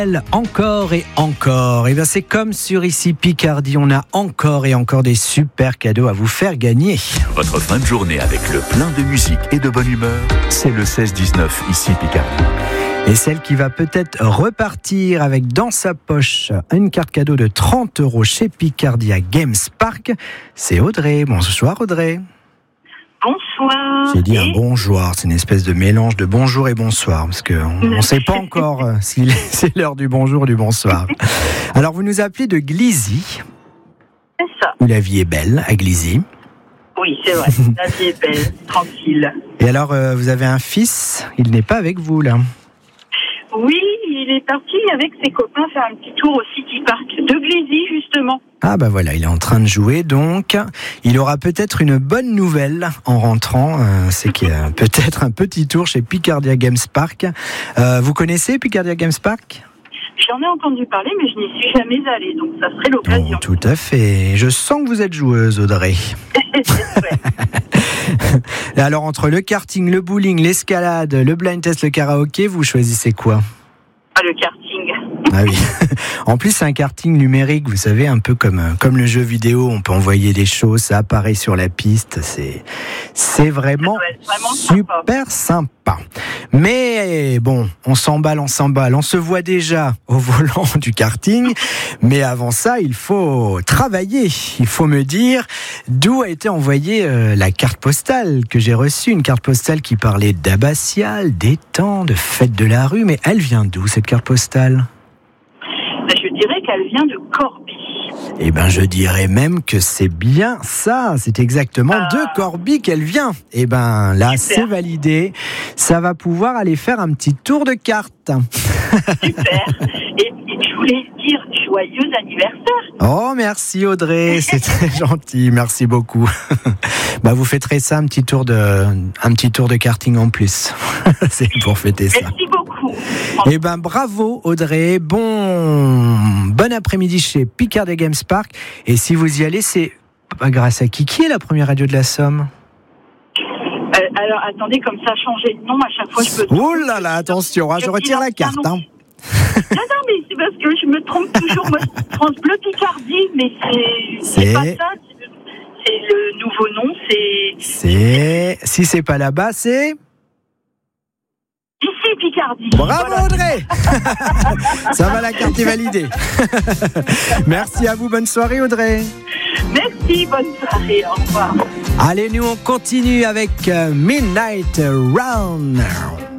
Encore et encore. Et bien c'est comme sur Ici Picardie, on a encore et encore des super cadeaux à vous faire gagner. Votre fin de journée avec le plein de musique et de bonne humeur, c'est le 16-19 Ici Picardie. Et celle qui va peut-être repartir avec dans sa poche une carte cadeau de 30 € chez Picardia Games Park, c'est Audrey. Bonsoir Audrey. Bonsoir. J'ai dit un bonjour, c'est une espèce de mélange de bonjour et bonsoir, parce qu'on ne sait pas encore si c'est l'heure du bonjour ou du bonsoir. Alors vous nous appelez de Glizy. C'est ça. Où la vie est belle, à Glizy. Oui, c'est vrai, la vie est belle, tranquille. Et alors vous avez un fils, il n'est pas avec vous là? Oui, il est parti avec ses copains faire un petit tour au City Park de Glizy, justement. Ah bah voilà, il est en train de jouer, donc il aura peut-être une bonne nouvelle en rentrant, c'est qu'il y a peut-être un petit tour chez Picardia Games Park. Vous connaissez Picardia Games Park ? J'en ai entendu parler, mais je n'y suis jamais allée, donc ça serait l'occasion. Oh, tout à fait, je sens que vous êtes joueuse Audrey. Alors entre le karting, le bowling, l'escalade, le blind test, le karaoké, vous choisissez quoi ? Ah, le karting. Ah oui. En plus, c'est un karting numérique, vous savez, un peu comme le jeu vidéo. On peut envoyer des choses, ça apparaît sur la piste. C'est vraiment super sympa. Mais bon, on s'emballe. On se voit déjà au volant du karting. Mais avant ça, il faut travailler. Il faut me dire d'où a été envoyée la carte postale que j'ai reçue. Une carte postale qui parlait d'abbatiale, d'étangs, de fête de la rue. Mais elle vient d'où, cette carte postale ? Je dirais qu'elle vient de Corbie. Eh ben, je dirais même que c'est bien ça. C'est exactement de Corbie qu'elle vient. Eh ben, là, c'est validé. Ça va pouvoir aller faire un petit tour de cartes. Super. Et je voulais dire joyeux anniversaire. Oh, merci Audrey. C'est très gentil. Merci beaucoup. Bah, vous fêterez ça, un petit tour de karting en plus. C'est pour fêter ça. Merci beaucoup. Eh ben, bravo Audrey. Bon après-midi chez Picardia Games Park. Et si vous y allez, c'est grâce à qui est la première radio de la Somme ? Alors, attendez, comme ça a changé de nom, à chaque fois je peux... Oh là là, attention, je retire la carte. Non, mais c'est parce que je me trompe toujours. Moi, France Bleu Picardie, mais c'est pas ça. C'est le nouveau nom, Si c'est pas là-bas, c'est... Ici Picardie. Bravo voilà. Audrey. Ça va, la carte est validée. Merci à vous, bonne soirée Audrey. Merci, bonne soirée, au revoir. Allez, nous on continue avec Midnight Round.